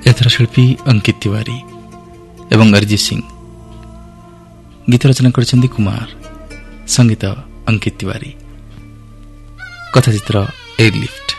ଏଥର ଶିଳ୍ପୀ ଅଙ୍କିତ ତିୱାରୀ ଏବଂ ଅରିଜିତ ସିଂ। ଗୀତ ରଚନା କରିଛନ୍ତି କୁମାର, ସଙ୍ଗୀତ ଅଙ୍କିତ ତିୱାରୀ, କଥାଚିତ୍ର ଏୟାରଲିଫ୍ଟ।